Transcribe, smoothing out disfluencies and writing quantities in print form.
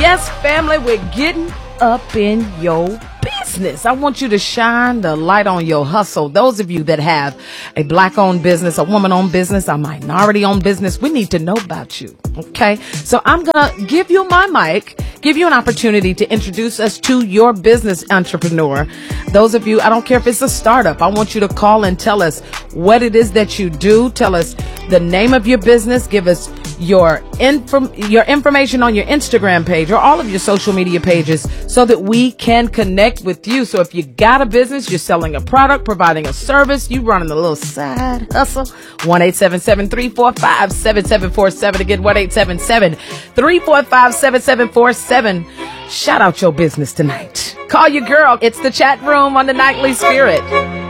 Yes, family, we're getting up in your business. I want you to shine the light on your hustle. Those of you that have a Black-owned business, a woman-owned business, a minority-owned business, we need to know about you. Okay? So I'm going to give you my mic, give you an opportunity to introduce us to your business entrepreneur. Those of you, I don't care if it's a startup, I want you to call and tell us what it is that you do. Tell us the name of your business. Give us your information on your Instagram page or all of your social media pages so that we can connect with you. So if you got a business, you're selling a product, providing a service, you running a little side hustle, 1-877-345-7747. Again, 1-877-345-7747. Shout out your business tonight. Call your girl. It's the chat room on the Nightly Spirit.